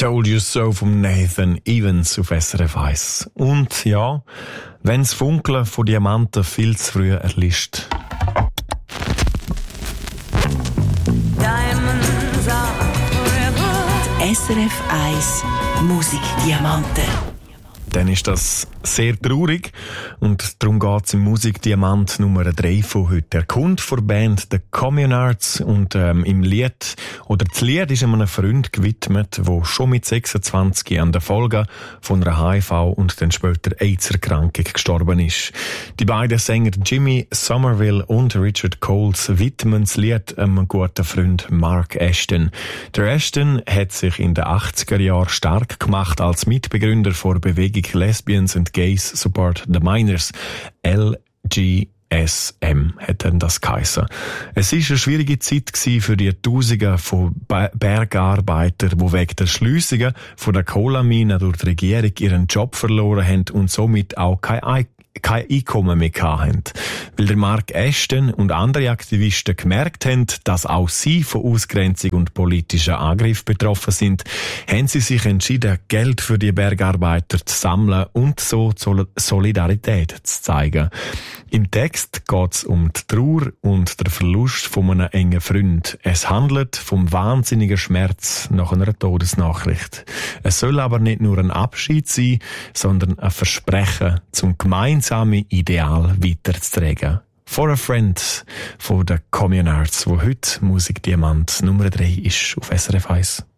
Told You So von Nathan Evans auf SRF 1. Und ja, wenn das Funkeln von Diamanten viel zu früh erlischt. SRF 1 Musikdiamanten. Dann ist das sehr traurig und darum geht es im Musikdiamant Nummer 3 von heute. Er kommt von der Band The Communards und im Lied, oder das Lied ist einem Freund gewidmet, der schon mit 26 an der Folge von einer HIV und dann später AIDS-Erkrankung gestorben ist. Die beiden Sänger Jimmy Somerville und Richard Coles widmen das Lied einem guten Freund Mark Ashton. Der Ashton hat sich in den 80er Jahren stark gemacht als Mitbegründer der Bewegung Lesbians and Gays Support the Minors, LGSM hat dann das geheissen. Es war eine schwierige Zeit für die Tausende von Bergarbeitern, die wegen der Schliessungen von der Kohlemine durch die Regierung ihren Job verloren haben und somit auch kein Einkommen mehr hatten. Weil der Mark Ashton und andere Aktivisten gemerkt haben, dass auch sie von Ausgrenzung und politischen Angriff betroffen sind, haben sie sich entschieden, Geld für die Bergarbeiter zu sammeln und so Solidarität zu zeigen. Im Text geht es um die Trauer und den Verlust von einem engen Freund. Es handelt vom wahnsinnigen Schmerz nach einer Todesnachricht. Es soll aber nicht nur ein Abschied sein, sondern ein Versprechen, zum gemeinsame Ideal weiterzutragen. For a Friend von den Communards, wo heute Musikdiamant Nummer 3 ist auf SRF 1.